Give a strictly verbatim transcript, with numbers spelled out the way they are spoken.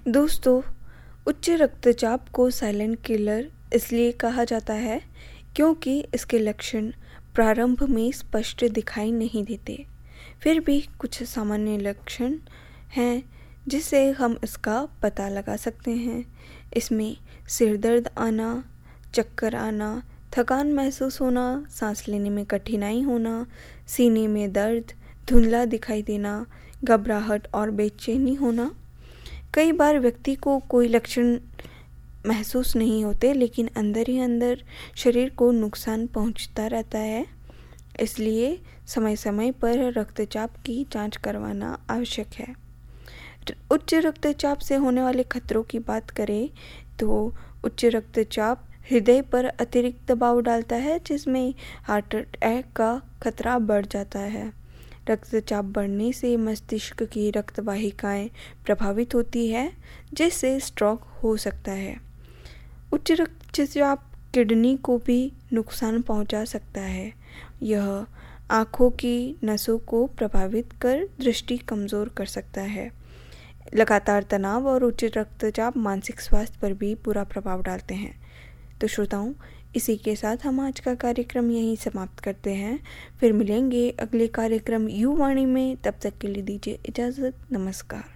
दोस्तों, उच्च रक्तचाप को साइलेंट किलर इसलिए कहा जाता है क्योंकि इसके लक्षण प्रारंभ में स्पष्ट दिखाई नहीं देते। फिर भी कुछ सामान्य लक्षण हैं जिससे हम इसका पता लगा सकते हैं। इसमें सिर दर्द आना, चक्कर आना, थकान महसूस होना, सांस लेने में कठिनाई होना, सीने में दर्द, धुंधला दिखाई देना, घबराहट और बेचैनी होना। कई बार व्यक्ति को कोई लक्षण महसूस नहीं होते, लेकिन अंदर ही अंदर शरीर को नुकसान पहुंचता रहता है। इसलिए समय समय पर रक्तचाप की जांच करवाना आवश्यक है। उच्च रक्तचाप से होने वाले खतरों की बात करें तो उच्च रक्तचाप हृदय पर अतिरिक्त दबाव डालता है, जिसमें हार्ट अटैक का खतरा बढ़ जाता है। रक्तचाप बढ़ने से मस्तिष्क की रक्त वाहिकाएं प्रभावित होती है, जिससे स्ट्रोक हो सकता है। उच्च रक्तचाप किडनी को भी नुकसान पहुंचा सकता है। यह आँखों की नसों को प्रभावित कर दृष्टि कमज़ोर कर सकता है। लगातार तनाव और उच्च रक्तचाप मानसिक स्वास्थ्य पर भी बुरा प्रभाव डालते हैं। तो श्रोताओं, इसी के साथ हम आज का कार्यक्रम यहीं समाप्त करते हैं। फिर मिलेंगे अगले कार्यक्रम युवाणी में। तब तक के लिए दीजिए इजाज़त। नमस्कार।